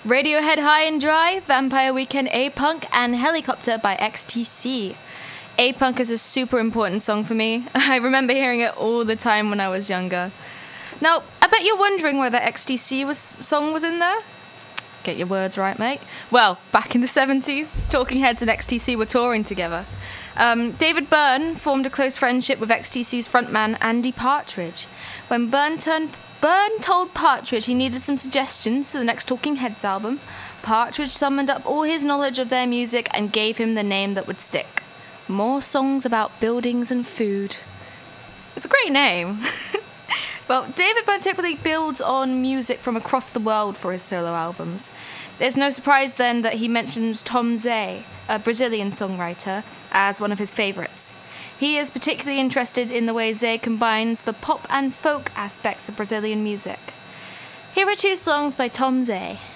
Radiohead High and Dry, Vampire Weekend A-Punk, and Helicopter by XTC. A-Punk is a super important song for me. I remember hearing it all the time when I was younger. Now, I bet you're wondering why that XTC song was in there. Get your words right, mate. Well, back in the 70s, Talking Heads and XTC were touring together. David Byrne formed a close friendship with XTC's frontman Andy Partridge. When Byrne told Partridge he needed some suggestions for the next Talking Heads album, Partridge summoned up all his knowledge of their music and gave him the name that would stick. More Songs About Buildings and Food. It's a great name. Well, David Byrne typically builds on music from across the world for his solo albums. There's no surprise then that he mentions Tom Zé, a Brazilian songwriter, as one of his favourites. He is particularly interested in the way Zé combines the pop and folk aspects of Brazilian music. Here are two songs by Tom Zé.